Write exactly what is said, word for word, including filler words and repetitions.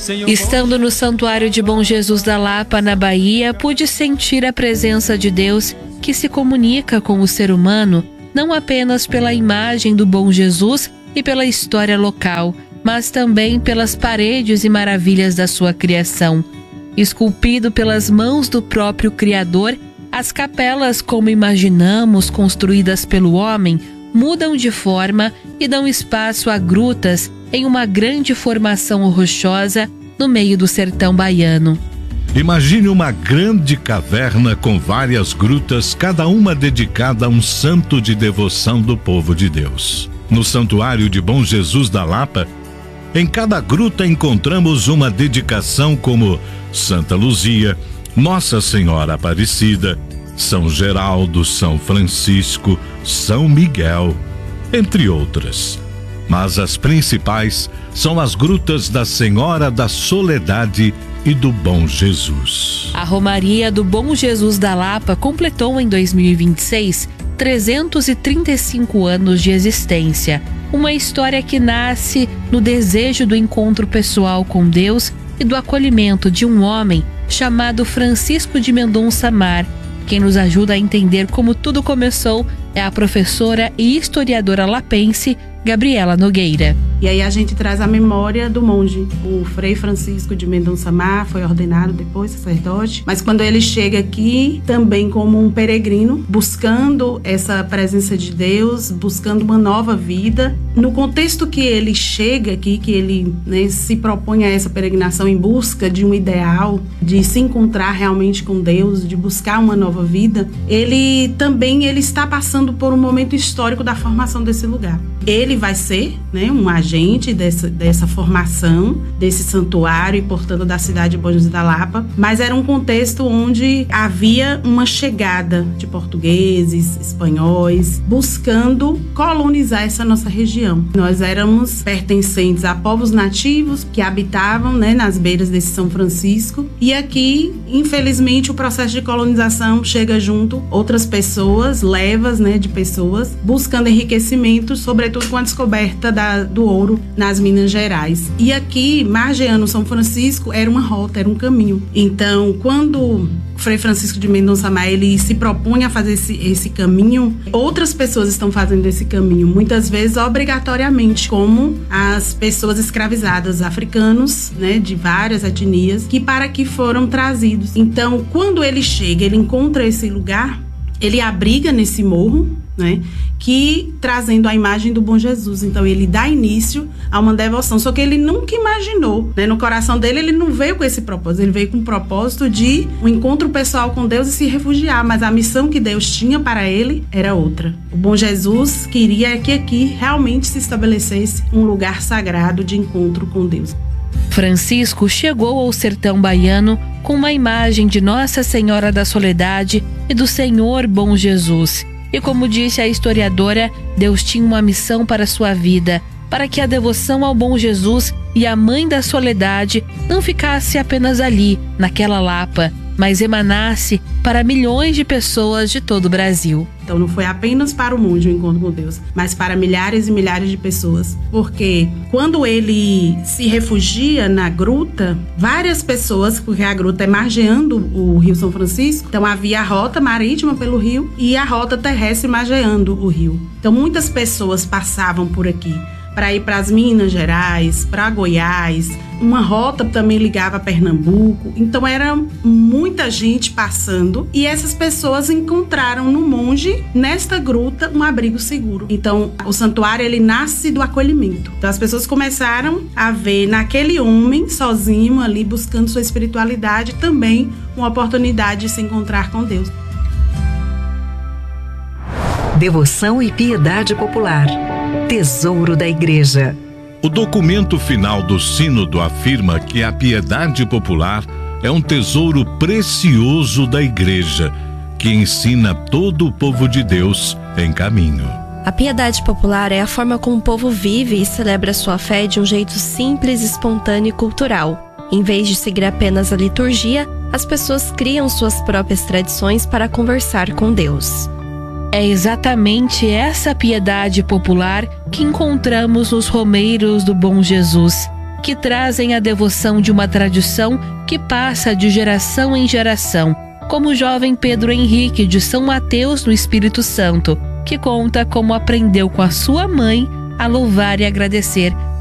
Estando no Santuário de Bom Jesus da Lapa, na Bahia, pude sentir a presença de Deus que se comunica com o ser humano, não apenas pela imagem do Bom Jesus e pela história local, mas também pelas paredes e maravilhas da sua criação. Esculpido pelas mãos do próprio Criador, as capelas, como imaginamos, construídas pelo homem, mudam de forma e dão espaço a grutas em uma grande formação rochosa no meio do sertão baiano. Imagine uma grande caverna com várias grutas, cada uma dedicada a um santo de devoção do povo de Deus. No Santuário de Bom Jesus da Lapa, em cada gruta encontramos uma dedicação como Santa Luzia, Nossa Senhora Aparecida, São Geraldo, São Francisco, São Miguel, entre outras. Mas as principais são as grutas da Senhora da Soledade e do Bom Jesus. A Romaria do Bom Jesus da Lapa completou em dois mil e vinte e seis trezentos e trinta e cinco anos de existência. Uma história que nasce no desejo do encontro pessoal com Deus e do acolhimento de um homem chamado Francisco de Mendonça Mar. Quem nos ajuda a entender como tudo começou é a professora e historiadora lapense Gabriela Nogueira. E aí a gente traz a memória do monge, o Frei Francisco de Mendonça Mar, foi ordenado depois sacerdote, mas quando ele chega aqui também como um peregrino, buscando essa presença de Deus, buscando uma nova vida, no contexto que ele chega aqui, que ele né, se propõe a essa peregrinação em busca de um ideal, de se encontrar realmente com Deus, de buscar uma nova vida, ele também ele está passando por um momento histórico da formação desse lugar. Ele vai ser né, um agente dessa, dessa formação, desse santuário e, portanto, da cidade de Bom Jesus da Lapa, mas era um contexto onde havia uma chegada de portugueses, espanhóis, buscando colonizar essa nossa região. Nós éramos pertencentes a povos nativos que habitavam né, nas beiras desse São Francisco e aqui, infelizmente, o processo de colonização chega junto outras pessoas, levas né, de pessoas, buscando enriquecimento, sobretudo com a descoberta da, do ouro nas Minas Gerais. E aqui, margeando São Francisco, era uma rota, era um caminho. Então, quando o Frei Francisco de Mendonça Mar, ele se propõe a fazer esse, esse caminho, outras pessoas estão fazendo esse caminho, muitas vezes obrigatoriamente, como as pessoas escravizadas, africanos, né, de várias etnias, que para aqui foram trazidos. Então, quando ele chega, ele encontra esse lugar, ele abriga nesse morro, né, que trazendo a imagem do Bom Jesus. Então ele dá início a uma devoção, só que ele nunca imaginou, né, no coração dele ele não veio com esse propósito, ele veio com o propósito de um encontro pessoal com Deus e se refugiar, mas a missão que Deus tinha para ele era outra. O Bom Jesus queria que aqui realmente se estabelecesse um lugar sagrado de encontro com Deus. Francisco chegou ao sertão baiano com uma imagem de Nossa Senhora da Soledade e do Senhor Bom Jesus. E como disse a historiadora, Deus tinha uma missão para sua vida, para que a devoção ao Bom Jesus e à Mãe da Soledade não ficasse apenas ali, naquela Lapa, mas emanasse para milhões de pessoas de todo o Brasil. Então não foi apenas para o monge o encontro com Deus, mas para milhares e milhares de pessoas. Porque quando ele se refugia na gruta, várias pessoas, porque a gruta é margeando o Rio São Francisco, então havia a rota marítima pelo rio e a rota terrestre margeando o rio. Então muitas pessoas passavam por aqui para ir para as Minas Gerais, para Goiás, uma rota também ligava a Pernambuco, então era muita gente passando e essas pessoas encontraram no monge, nesta gruta, um abrigo seguro. Então o santuário ele nasce do acolhimento, então as pessoas começaram a ver naquele homem sozinho ali buscando sua espiritualidade também uma oportunidade de se encontrar com Deus. Devoção e piedade popular. Tesouro da Igreja. O documento final do Sínodo afirma que a piedade popular é um tesouro precioso da Igreja, que ensina todo o povo de Deus em caminho. A piedade popular é a forma como o povo vive e celebra sua fé de um jeito simples, espontâneo e cultural. Em vez de seguir apenas a liturgia, as pessoas criam suas próprias tradições para conversar com Deus. É exatamente essa piedade popular que encontramos nos romeiros do Bom Jesus, que trazem a devoção de uma tradição que passa de geração em geração, como o jovem Pedro Henrique de São Mateus no Espírito Santo, que conta como aprendeu com a sua mãe a louvar e agradecer